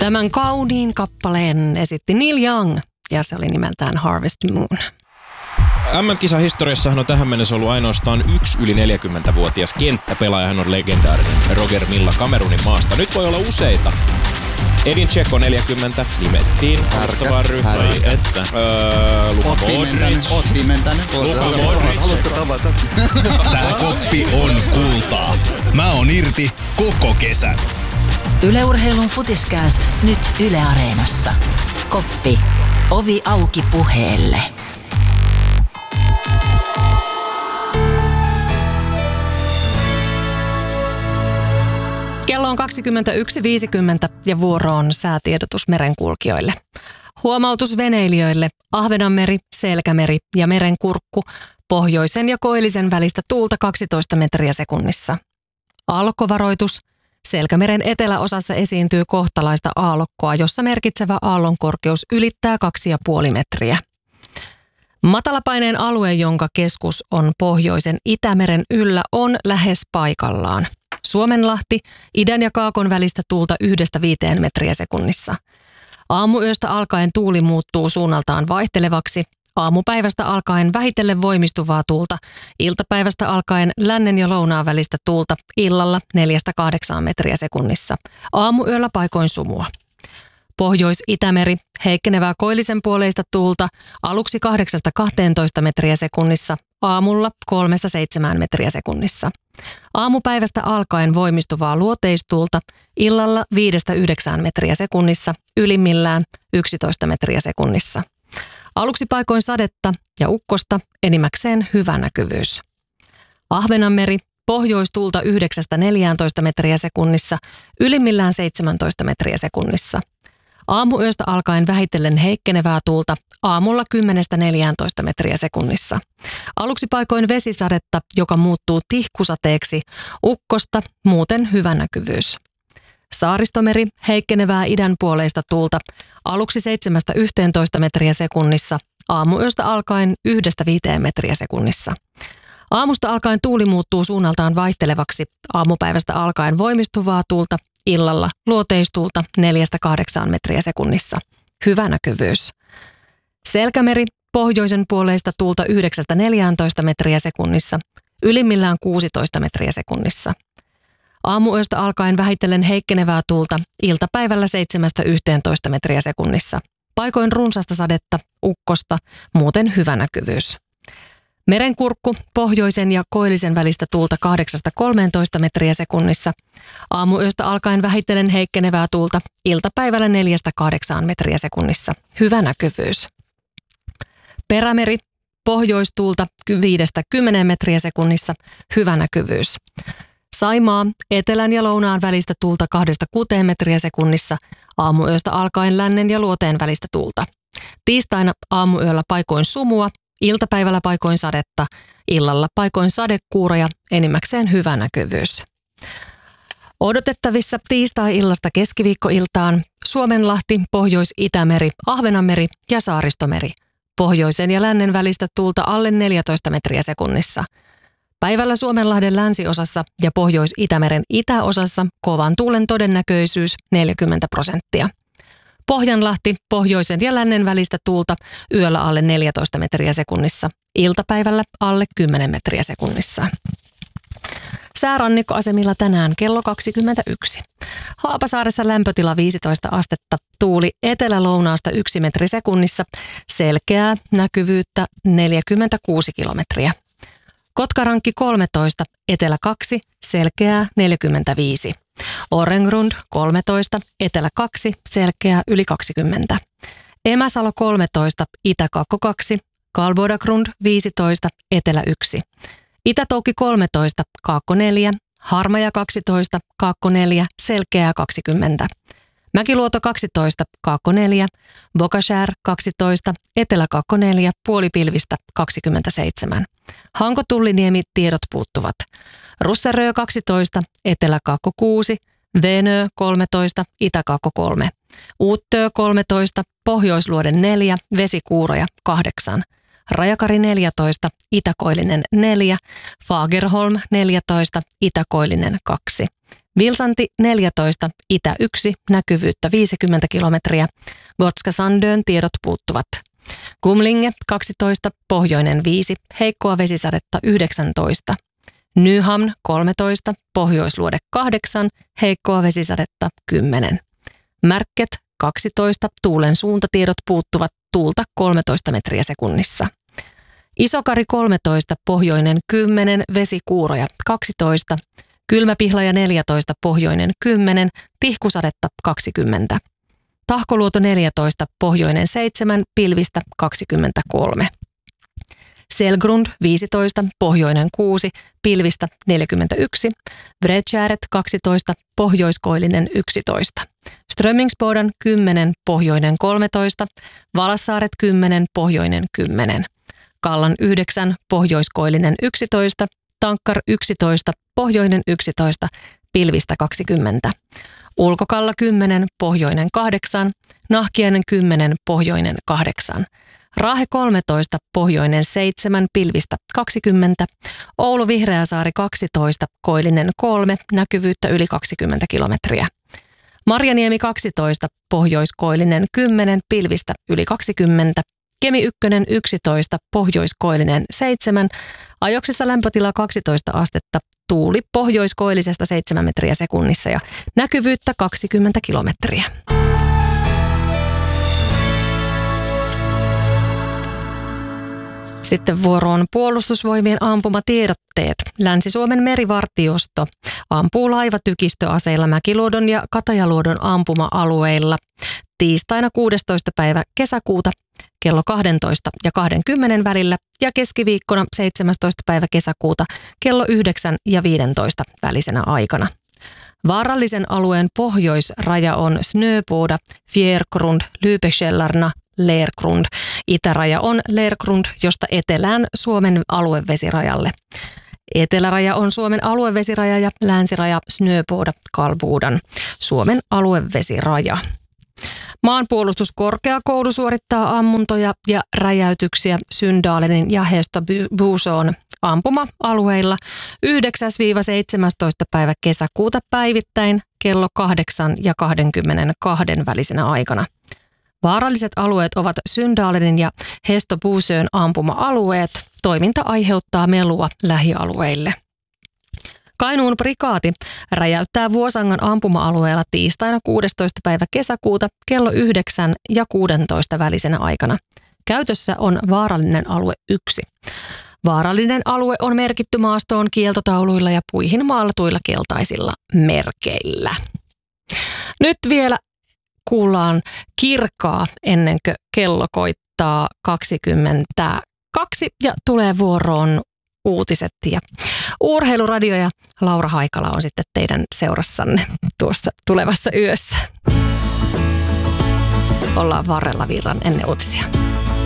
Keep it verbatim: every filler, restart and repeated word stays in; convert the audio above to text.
Tämän kauniin kappaleen esitti Neil Young ja se oli nimeltään Harvest Moon. M M-kisahistoriassahan on tähän mennessä ollut ainoastaan yksi yli neljäkymmentävuotias kenttäpelaaja. Hän on legendaarinen Roger Milla Kamerunin maasta. Nyt voi olla useita. Edin Dzeko neljäkymmentä nimettiin alustavaan ryhmään. Että. Öö, Luka Modric. Oot viimentänyt. Luka Modric. Haluatko tavata? Tää koppi on kultaa. Mä oon irti koko kesän. Yle Urheilun Futiskääst nyt Yle Areenassa. Koppi. Ovi auki puheelle. Kello on kaksikymmentäyksi viisikymmentä ja vuoro on säätiedotus merenkulkijoille. Huomautus veneilijöille: Ahvenanmeri, Selkämeri ja Merenkurkku, pohjoisen ja koillisen välistä tuulta kaksitoista metriä sekunnissa. Aallokkovaroitus: Selkämeren eteläosassa esiintyy kohtalaista aallokkoa, jossa merkitsevä aallonkorkeus ylittää kaksi pilkku viisi metriä. Matalapaineen alue, jonka keskus on pohjoisen Itämeren yllä, on lähes paikallaan. Suomenlahti, idän ja kaakon välistä tuulta yhdestä viiteen metriä sekunnissa. Aamuyöstä alkaen tuuli muuttuu suunnaltaan vaihtelevaksi. Aamupäivästä alkaen vähitellen voimistuvaa tuulta. Iltapäivästä alkaen lännen ja lounaan välistä tuulta. Illalla neljästä kahdeksaan metriä sekunnissa. Aamuyöllä paikoin sumua. Pohjois-Itämeri, heikkenevää koillisen puoleista tuulta. Aluksi kahdeksasta kahteentoista metriä sekunnissa. Aamulla kolmesta seitsemään metriä sekunnissa. Aamupäivästä alkaen voimistuvaa luoteistuulta, illalla viidestä yhdeksään metriä sekunnissa, ylimmillään yksitoista metriä sekunnissa. Aluksi paikoin sadetta ja ukkosta, enimmäkseen hyvä näkyvyys. Ahvenanmeri, pohjoistuulta yhdeksästä neljääntoista metriä sekunnissa, ylimmillään seitsemäntoista metriä sekunnissa. Aamuyöstä alkaen vähitellen heikkenevää tuulta, aamulla kymmenestä neljääntoista metriä sekunnissa. Aluksi paikoin vesisadetta, joka muuttuu tihkusateeksi, ukkosta, muuten hyvä näkyvyys. Saaristomeri, heikkenevää idänpuoleista tuulta, aluksi seitsemästä yhteentoista metriä sekunnissa, aamuyöstä alkaen yhdestä viiteen metriä sekunnissa. Aamusta alkaen tuuli muuttuu suunnaltaan vaihtelevaksi, aamupäivästä alkaen voimistuvaa tuulta, illalla luoteistuulta neljästä kahdeksaan metriä sekunnissa. Hyvä näkyvyys. Selkämeri, pohjoisen puoleista tuulta yhdeksästä neljääntoista metriä sekunnissa, ylimmillään kuusitoista metriä sekunnissa. Aamuyöstä alkaen vähitellen heikkenevää tuulta, iltapäivällä seitsemästä yhteentoista metriä sekunnissa. Paikoin runsasta sadetta, ukkosta, muuten hyvä näkyvyys. Merenkurkku, pohjoisen ja koillisen välistä tuulta kahdeksasta kolmeentoista metriä sekunnissa. Aamuyöstä alkaen vähitellen heikkenevää tuulta, iltapäivällä neljästä kahdeksaan metriä sekunnissa. Hyvä näkyvyys. Perämeri, pohjoistuulta viidestä kymmeneen metriä sekunnissa. Hyvä näkyvyys. Saimaa, etelän ja lounaan välistä tuulta kahdesta kuuteen metriä sekunnissa. Aamuyöstä alkaen lännen ja luoteen välistä tuulta. Tiistaina aamuyöllä paikoin sumua. Iltapäivällä paikoin sadetta, illalla paikoin sadekuuroja, enimmäkseen hyvä näkyvyys. Odotettavissa tiistai-illasta keskiviikkoiltaan Suomenlahti, Pohjois-Itämeri, Ahvenanmeri ja Saaristomeri. Pohjoisen ja lännen välistä tuulta alle neljätoista metriä sekunnissa. Päivällä Suomenlahden länsiosassa ja Pohjois-Itämeren itäosassa kovan tuulen todennäköisyys neljäkymmentä prosenttia. Pohjanlahti, pohjoisen ja lännen välistä tuulta, yöllä alle neljätoista metriä sekunnissa, iltapäivällä alle kymmenen metriä sekunnissa. Säärannikkoasemilla tänään kello kaksikymmentäyksi. Haapasaaressa lämpötila viisitoista astetta, tuuli etelä-lounaasta yksi metri sekunnissa, selkeää näkyvyyttä neljäkymmentäkuusi kilometriä. Kotkarankki kolmetoista, etelä kaksi, selkeää neljäkymmentäviisi. Orengrund kolmetoista, etelä kaksi, selkeää yli kaksikymmentä. Emäsalo kolmetoista, itä-kakko kaksi, Kalbodagrund viisitoista, etelä yksi. Itä-Toukki kolmetoista, kaakko neljä, Harmaja kaksitoista, kaakko neljä, selkeää kaksikymmentä. Mäkiluoto kaksitoista, kaakko neljä, Bokashär kaksitoista, etelä-kaakko neljä, puolipilvistä kaksikymmentäseitsemän. Hanko-Tulliniemi tiedot puuttuvat. Russerö kaksitoista, etelä-kaakko kuusi, Venö kolmetoista, itä-kaakko kolme. Uuttöö kolmetoista, Pohjoisluoden neljä, Vesikuuroja kahdeksan. Rajakari neljätoista, Itäkoillinen neljä, Fagerholm neljätoista, Itäkoillinen kaksi. Vilsanti neljätoista, itä yksi, näkyvyyttä viisikymmentä kilometriä. Gotska Sandön tiedot puuttuvat. Kumlinge kaksitoista, pohjoinen viisi, heikkoa vesisadetta yhdeksäntoista. Nyhamn kolmetoista, pohjoisluode kahdeksan, heikkoa vesisadetta kymmenen. Märket kaksitoista, tuulen suuntatiedot puuttuvat, tuulta kolmetoista metriä sekunnissa. Isokari kolmetoista, pohjoinen kymmenen, vesikuuroja kaksitoista. Kylmäpihlaja neljätoista, pohjoinen kymmenen, tihkusadetta kaksikymmentä. Tahkoluoto neljätoista, pohjoinen seitsemän, pilvistä kaksikymmentäkolme. Selgrund viisitoista, pohjoinen kuusi, pilvistä neljäkymmentäyksi. Bredtjäret kaksitoista, pohjoiskoillinen yksitoista. Strömmingsboden kymmenen, pohjoinen kolmetoista. Valassaaret kymmenen, pohjoinen kymmenen. Kallan yhdeksän, pohjoiskoillinen yksitoista. Tankkar yksitoista, pohjoinen yksitoista, pilvistä kaksikymmentä. Ulkokalla kymmenen, pohjoinen kahdeksan. Nahkiainen kymmenen, pohjoinen kahdeksan. Raahe kolmetoista, pohjoinen seitsemän, pilvistä kaksikymmentä. Oulu Vihreäsaari kaksitoista, koillinen kolme, näkyvyyttä yli kaksikymmentä kilometriä. Marjaniemi kaksitoista, pohjoiskoillinen kymmenen, pilvistä yli kaksikymmentä. Kemi ykkönen yksitoista, pohjoiskoillinen seitsemän, ajoksissa lämpötila kaksitoista astetta, tuuli pohjoiskoillisesta seitsemän metriä sekunnissa ja näkyvyyttä kaksikymmentä kilometriä. Sitten vuoroon puolustusvoimien ampumatiedotteet. Länsi-Suomen merivartiosto ampuu laivatykistöaseilla Mäkiluodon ja Katajaluodon ampuma-alueilla tiistaina kuudestoista päivä kesäkuuta kello kaksitoista ja kaksikymmentä välillä ja keskiviikkona seitsemästoista päivä kesäkuuta kello yhdeksän ja viisitoista välisenä aikana. Vaarallisen alueen pohjoisraja on Snöboda, Fjärgrund, Lübeckällarna, Lergrund. Itäraja on Lergrund, josta etelään Suomen aluevesirajalle. Eteläraja on Suomen aluevesiraja ja länsiraja Snöboda, Kalbudan, Suomen aluevesiraja. Maanpuolustuskorkeakoulu suorittaa ammuntoja ja räjäytyksiä Syndalenin ja Hästöbuuson ampuma-alueilla yhdeksäs seitsemästoista päivä kesäkuuta päivittäin kello kahdeksan ja kaksikymmentäkaksi välisenä aikana. Vaaralliset alueet ovat Syndalenin ja Hästöbuuson ampuma-alueet. Toiminta aiheuttaa melua lähialueille. Kainuun prikaati räjäyttää Vuosangan ampuma-alueella tiistaina kuudestoista päivä kesäkuuta kello yhdeksän ja kuusitoista välisenä aikana. Käytössä on vaarallinen alue yksi. Vaarallinen alue on merkitty maastoon kieltotauluilla ja puihin maalatuilla keltaisilla merkeillä. Nyt vielä kuullaan kirkkaa ennen kuin kello koittaa kaksikymmentäkaksi ja tulee vuoroon uutiset ja Urheiluradio ja Laura Haikala on sitten teidän seurassanne tuossa tulevassa yössä. Ollaan varrella virran ennen uutisia.